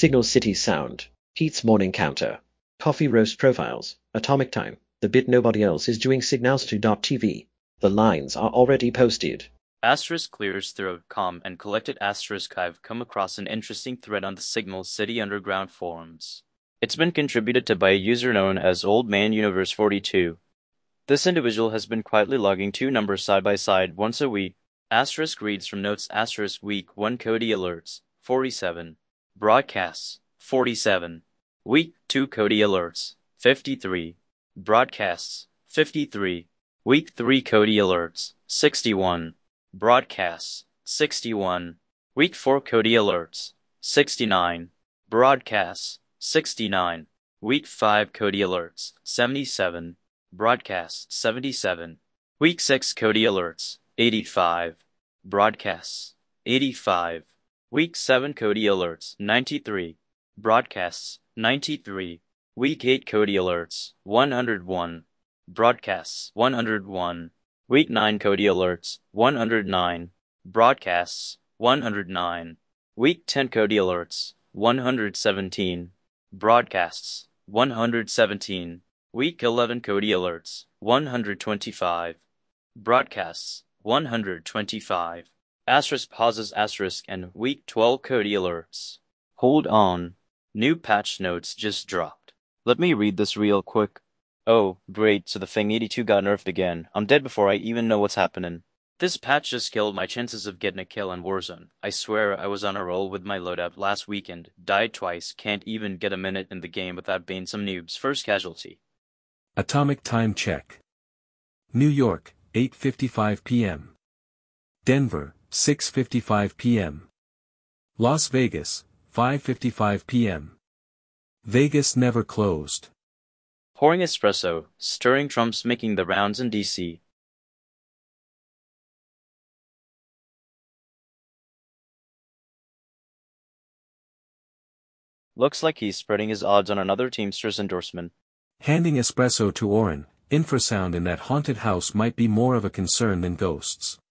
Signal City Sound, Pete's Morning Counter, Coffee Roast Profiles, Atomic Time, The Bit Nobody Else is doing Signals2.tv. The lines are already posted. Asterisk clears throat com and collected asterisk I've come across an interesting thread on the Signal City Underground forums. It's been contributed to by a user known as Old Man Universe 42. This individual has been quietly logging two numbers side by side once a week. Asterisk reads from notes asterisk week 1 Cody alerts, 47. Broadcasts, 47. Week 2 Cody alerts, 53. Broadcasts, 53. Week 3 Cody alerts, 61. Broadcasts, 61. Week 4 Cody alerts, 69. Broadcasts, 69. Week 5 Cody alerts, 77. Broadcasts, 77. Week 6 Cody alerts, 85. Broadcasts, 85. Week 7 Cody alerts, 93. Broadcasts, 93. Week 8 Cody alerts, 101. Broadcasts, 101. Week 9 Cody alerts, 109. Broadcasts, 109. Week 10 Cody alerts, 117. Broadcasts, 117. Week 11 Cody alerts, 125. Broadcasts, 125. Asterisk pauses asterisk and week 12 Cody alerts. Hold on. New patch notes just dropped. Let me read this real quick. Oh, great, so the Fang 82 got nerfed again. I'm dead before I even know what's happening. This patch just killed my chances of getting a kill in Warzone. I swear I was on a roll with my loadout last weekend, died twice, can't even get a minute in the game without being some noob's first casualty. Atomic time check. New York, 8:55 p.m. Denver, 6:55 p.m. Las Vegas, 5:55 p.m. Vegas never closed. Pouring espresso, stirring Trump's making the rounds in D.C. Looks like he's spreading his odds on another Teamsters endorsement. Handing espresso to Oren, infrasound in that haunted house might be more of a concern than ghosts.